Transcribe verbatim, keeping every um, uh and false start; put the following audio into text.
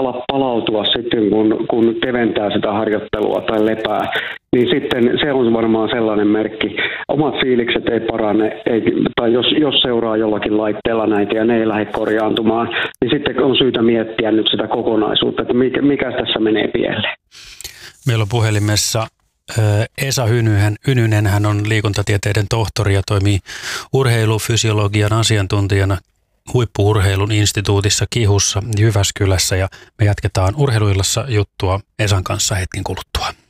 ala palautua sitten, kun, kun keventää sitä harjoittelua tai lepää, niin sitten se on varmaan sellainen merkki. Omat fiilikset ei parane, ei, tai jos, jos seuraa jollakin laitteella näitä ja ne ei lähde korjaantumaan, niin sitten on syytä miettiä nyt sitä kokonaisuutta, että mikä, mikä tässä menee pieleen. Meillä on puhelimessa Esa Hynynen. Hynynen, hän on liikuntatieteiden tohtori ja toimii urheilufysiologian asiantuntijana Huippu-urheilun instituutissa Kihussa Jyväskylässä, ja me jatketaan Urheiluillassa juttua Esan kanssa hetken kuluttua.